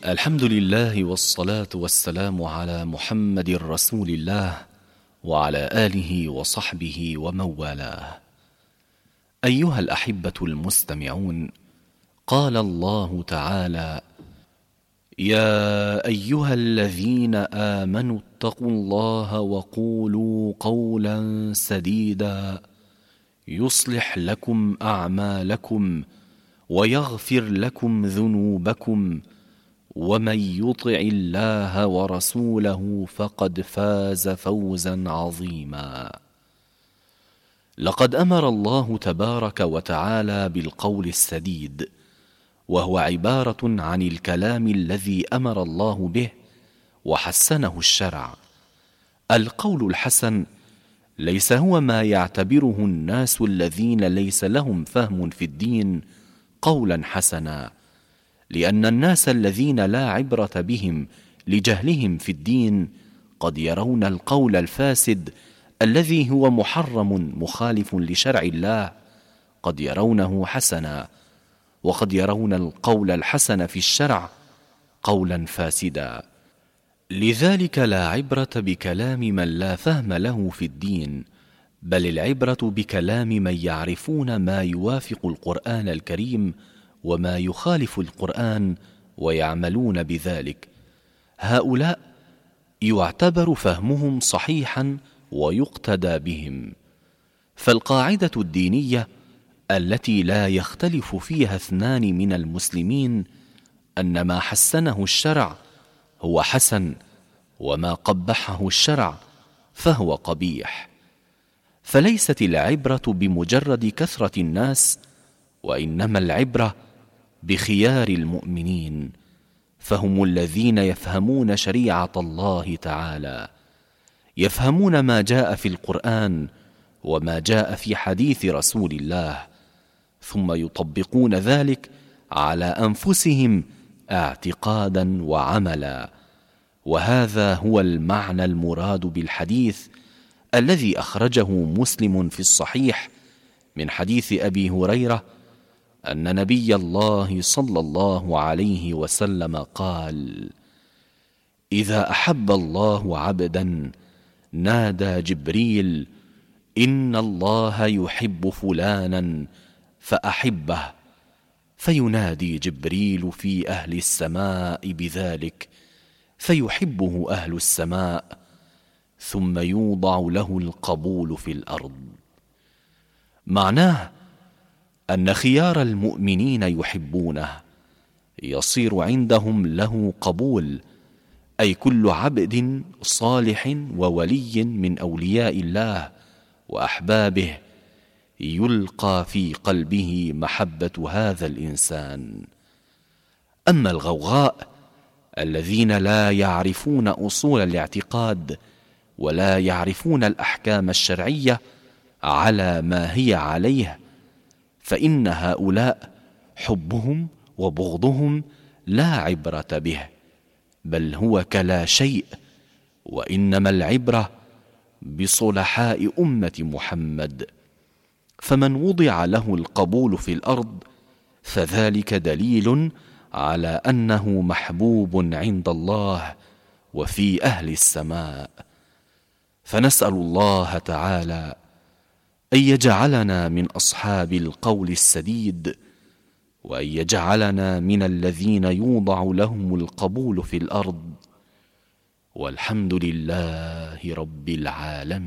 الحمد لله والصلاة والسلام على محمد رسول الله وعلى آله وصحبه ومن والاه. أيها الأحبة المستمعون، قال الله تعالى: يا أيها الذين آمنوا اتقوا الله وقولوا قولا سديدا يصلح لكم أعمالكم ويغفر لكم ذنوبكم ومن يطع الله ورسوله فقد فاز فوزا عظيما. لقد أمر الله تبارك وتعالى بالقول السديد، وهو عبارة عن الكلام الذي أمر الله به وحسنه الشرع. القول الحسن ليس هو ما يعتبره الناس الذين ليس لهم فهم في الدين قولا حسنا، لأن الناس الذين لا عبرة بهم لجهلهم في الدين قد يرون القول الفاسد الذي هو محرم مخالف لشرع الله قد يرونه حسنا، وقد يرون القول الحسن في الشرع قولا فاسدا. لذلك لا عبرة بكلام من لا فهم له في الدين، بل العبرة بكلام من يعرفون ما يوافق القرآن الكريم وما يخالف القرآن ويعملون بذلك. هؤلاء يعتبر فهمهم صحيحا ويقتدى بهم. فالقاعدة الدينية التي لا يختلف فيها اثنان من المسلمين أن ما حسنه الشرع هو حسن، وما قبحه الشرع فهو قبيح. فليست العبرة بمجرد كثرة الناس، وإنما العبرة بخيار المؤمنين، فهم الذين يفهمون شريعة الله تعالى، يفهمون ما جاء في القرآن وما جاء في حديث رسول الله، ثم يطبقون ذلك على أنفسهم اعتقادا وعملا. وهذا هو المعنى المراد بالحديث الذي أخرجه مسلم في الصحيح من حديث أبي هريرة أن نبي الله صلى الله عليه وسلم قال: إذا أحب الله عبدا نادى جبريل: إن الله يحب فلانا فأحبه، فينادي جبريل في أهل السماء بذلك فيحبه أهل السماء، ثم يوضع له القبول في الأرض. معناه أن خيار المؤمنين يحبونه، يصير عندهم له قبول، أي كل عبد صالح وولي من أولياء الله وأحبابه يلقى في قلبه محبة هذا الإنسان. أما الغوغاء الذين لا يعرفون أصول الاعتقاد ولا يعرفون الأحكام الشرعية على ما هي عليه، فإن هؤلاء حبهم وبغضهم لا عبرة به، بل هو كلا شيء، وإنما العبرة بصلحاء أمة محمد. فمن وضع له القبول في الأرض فذلك دليل على أنه محبوب عند الله وفي أهل السماء. فنسأل الله تعالى أن يجعلنا من أصحاب القول السديد، وأن يجعلنا من الذين يوضع لهم القبول في الأرض. والحمد لله رب العالمين.